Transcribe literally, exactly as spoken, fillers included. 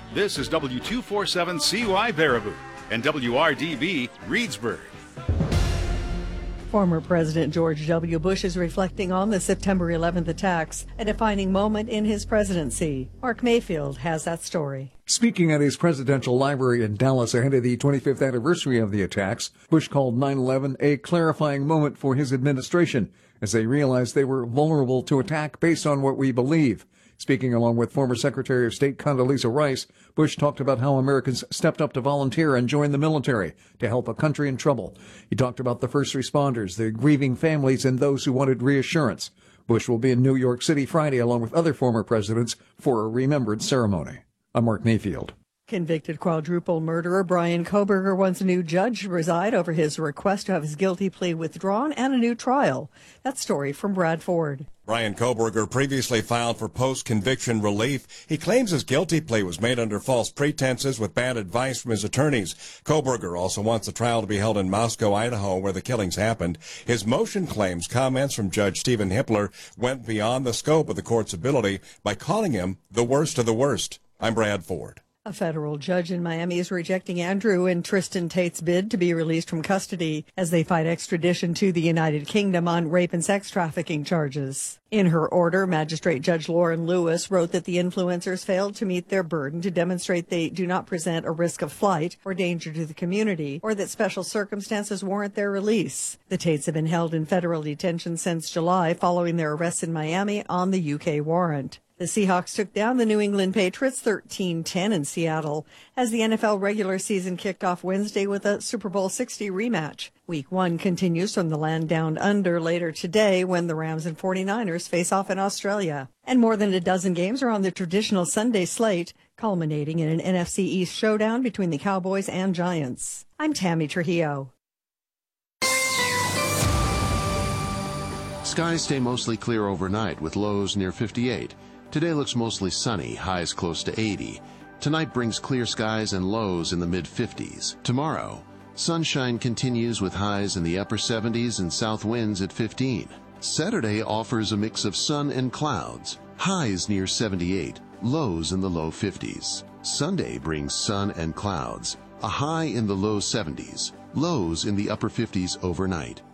This is W two forty-seven C Y Baraboo and W R D B Reedsburg. Former President George W. Bush is reflecting on the September eleventh attacks, a defining moment in his presidency. Mark Mayfield has that story. Speaking at his presidential library in Dallas ahead of the twenty-fifth anniversary of the attacks, Bush called nine eleven a clarifying moment for his administration as they realized they were vulnerable to attack based on what we believe. Speaking along with former Secretary of State Condoleezza Rice, Bush talked about how Americans stepped up to volunteer and join the military to help a country in trouble. He talked about the first responders, the grieving families, and those who wanted reassurance. Bush will be in New York City Friday along with other former presidents for a remembrance ceremony. I'm Mark Mayfield. Convicted quadruple murderer Bryan Kohberger wants a new judge to preside over his request to have his guilty plea withdrawn and a new trial. That story from Brad Ford. Bryan Kohberger previously filed for post-conviction relief. He claims his guilty plea was made under false pretenses with bad advice from his attorneys. Kohberger also wants the trial to be held in Moscow, Idaho, where the killings happened. His motion claims comments from Judge Stephen Hippler went beyond the scope of the court's ability by calling him the worst of the worst. I'm Brad Ford. A federal judge in Miami is rejecting Andrew and Tristan Tate's bid to be released from custody as they fight extradition to the United Kingdom on rape and sex trafficking charges. In her order, Magistrate Judge Lauren Lewis wrote that the influencers failed to meet their burden to demonstrate they do not present a risk of flight or danger to the community, or that special circumstances warrant their release. The Tates have been held in federal detention since July following their arrest in Miami on the U K warrant. The Seahawks took down the New England Patriots thirteen ten in Seattle as the N F L regular season kicked off Wednesday with a Super Bowl sixty rematch. Week one continues from the land down under later today when the Rams and forty-niners face off in Australia. And more than a dozen games are on the traditional Sunday slate, culminating in an N F C East showdown between the Cowboys and Giants. I'm Tammy Trujillo. Skies stay mostly clear overnight with lows near fifty-eight. Today looks mostly sunny, highs close to eighty. Tonight brings clear skies and lows in the mid-fifties. Tomorrow, sunshine continues with highs in the upper seventies and south winds at fifteen. Saturday offers a mix of sun and clouds, highs near seventy-eight, lows in the low fifties. Sunday brings sun and clouds, a high in the low seventies, lows in the upper fifties overnight.